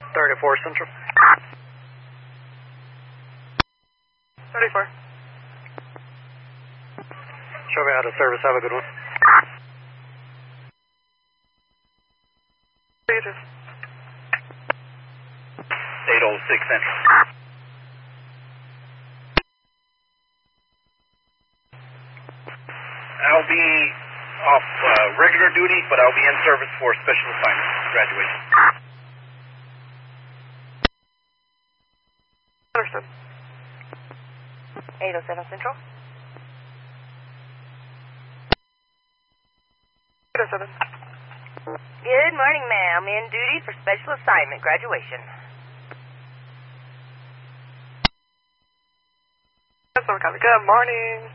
34 Central. 34. Show me how to service. Have a good one. You too. 806 Central. I'll be off regular duty, but I'll be in service for special assignment graduation. Understood. 807 Central. 807. Good morning, ma'am. In duty for special assignment graduation. That's what we're calling. Good morning.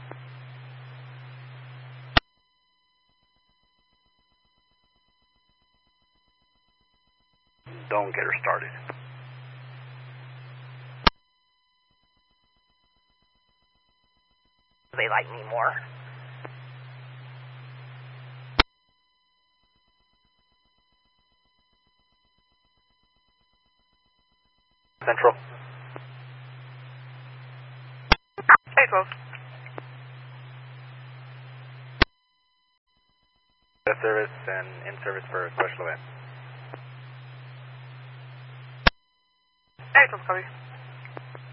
Don't get her started. They like me more. Central. 812. Service and in service for a special event. 812, copy.